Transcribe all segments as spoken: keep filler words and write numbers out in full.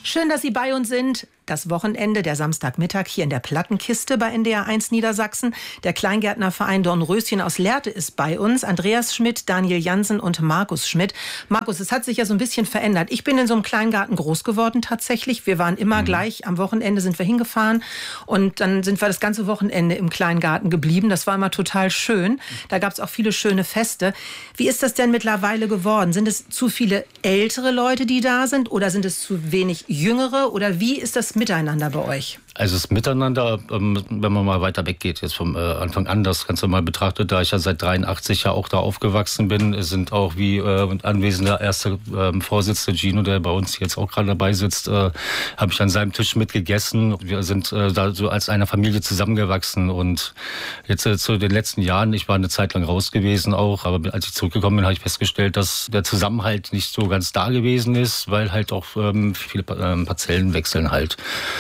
Schön, dass Sie bei uns sind. Das Wochenende, der Samstagmittag hier in der Plattenkiste bei N D R eins Niedersachsen. Der Kleingärtnerverein Dornröschen aus Lehrte ist bei uns. Andreas Schmidt, Daniel Jansen und Markus Schmidt. Markus, es hat sich ja so ein bisschen verändert. Ich bin in so einem Kleingarten groß geworden tatsächlich. Wir waren immer mhm. gleich. Am Wochenende sind wir hingefahren und dann sind wir das ganze Wochenende im Kleingarten geblieben. Das war immer total schön. Da gab es auch viele schöne Feste. Wie ist das denn mittlerweile geworden? Sind es zu viele ältere Leute, die da sind, oder sind es zu wenig jüngere? Oder wie ist das miteinander bei euch? Also das Miteinander, ähm, wenn man mal weiter weggeht, jetzt vom äh, Anfang an, das Ganze mal betrachtet, da ich ja seit dreiundachtzig ja auch da aufgewachsen bin, sind auch wie äh, anwesender erster äh, Vorsitzende Gino, der bei uns jetzt auch gerade dabei sitzt, äh, habe ich an seinem Tisch mitgegessen. Wir sind äh, da so als eine Familie zusammengewachsen und jetzt äh, zu den letzten Jahren, ich war eine Zeit lang raus gewesen auch, aber als ich zurückgekommen bin, habe ich festgestellt, dass der Zusammenhalt nicht so ganz da gewesen ist, weil halt auch ähm, viele ähm, Parzellen wechseln halt.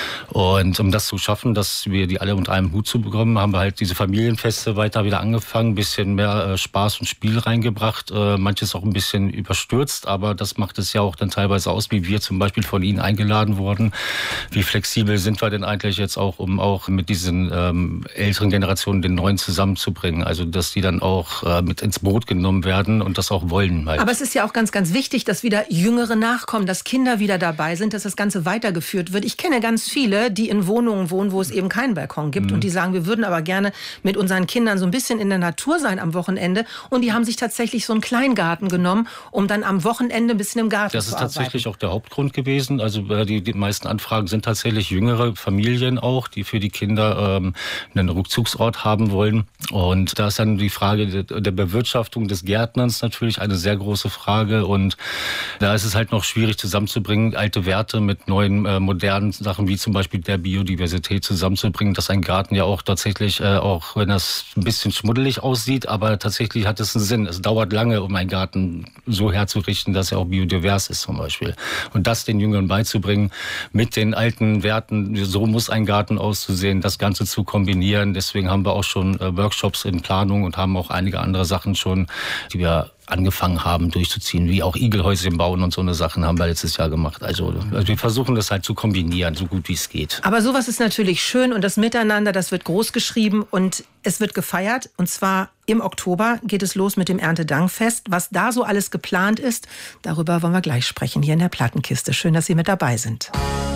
Und um das zu schaffen, dass wir die alle unter einem Hut zu bekommen, haben wir halt diese Familienfeste weiter wieder angefangen, ein bisschen mehr äh, Spaß und Spiel reingebracht, äh, manches auch ein bisschen überstürzt, aber das macht es ja auch dann teilweise aus, wie wir zum Beispiel von Ihnen eingeladen wurden. Wie flexibel sind wir denn eigentlich jetzt auch, um auch mit diesen ähm, älteren Generationen den Neuen zusammenzubringen, also dass die dann auch äh, mit ins Boot genommen werden und das auch wollen. Halt. Aber es ist ja auch ganz, ganz wichtig, dass wieder Jüngere nachkommen, dass Kinder wieder dabei sind, dass das Ganze weitergeführt wird. Ich kenne ganz viele, die in Wohnungen wohnen, wo es eben keinen Balkon gibt. Mhm. Und die sagen, wir würden aber gerne mit unseren Kindern so ein bisschen in der Natur sein am Wochenende. Und die haben sich tatsächlich so einen Kleingarten genommen, um dann am Wochenende ein bisschen im Garten das zu arbeiten. Das ist tatsächlich auch der Hauptgrund gewesen. Also die, die meisten Anfragen sind tatsächlich jüngere Familien auch, die für die Kinder ähm, einen Rückzugsort haben wollen. Und da ist dann die Frage der Bewirtschaftung des Gärtnerns natürlich eine sehr große Frage. Und da ist es halt noch schwierig zusammenzubringen, alte Werte mit neuen, äh, modernen Sachen, wie zum Beispiel der Biodiversität zusammenzubringen, dass ein Garten ja auch tatsächlich, äh, auch wenn das ein bisschen schmuddelig aussieht, aber tatsächlich hat es einen Sinn. Es dauert lange, um einen Garten so herzurichten, dass er auch biodivers ist zum Beispiel. Und das den Jüngeren beizubringen, mit den alten Werten, so muss ein Garten auszusehen, das Ganze zu kombinieren. Deswegen haben wir auch schon äh, Workshops in Planung und haben auch einige andere Sachen schon, die wir angefangen haben durchzuziehen, wie auch Igelhäuschen bauen und so eine Sachen haben wir letztes Jahr gemacht. Also, also wir versuchen das halt zu kombinieren, so gut wie es geht. Aber sowas ist natürlich schön und das Miteinander, das wird groß geschrieben und es wird gefeiert. Und zwar im Oktober geht es los mit dem Erntedankfest. Was da so alles geplant ist, darüber wollen wir gleich sprechen hier in der Plattenkiste. Schön, dass Sie mit dabei sind.